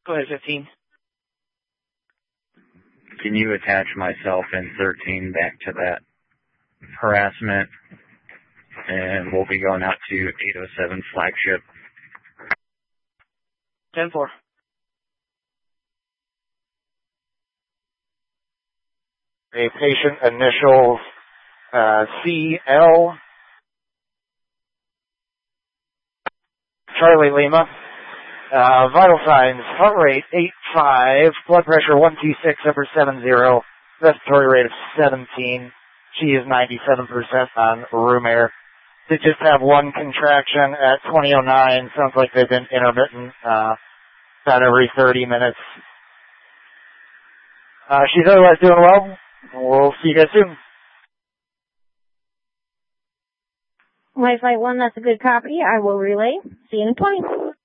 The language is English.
Go ahead, 15. Can you attach myself and 13 back to that harassment? And we'll be going out to 807 flagship. 10-4. A patient initials CL. Charlie Lima. Vital signs, heart rate 85, blood pressure 126 over 70, respiratory rate of 17. She is 97% on room air. Did just have one contraction at 20:09. Sounds like they've been intermittent, about every 30 minutes. She's otherwise doing well. We'll see you guys soon. Wi-Fi 1, that's a good copy. I will relay. See you in 20.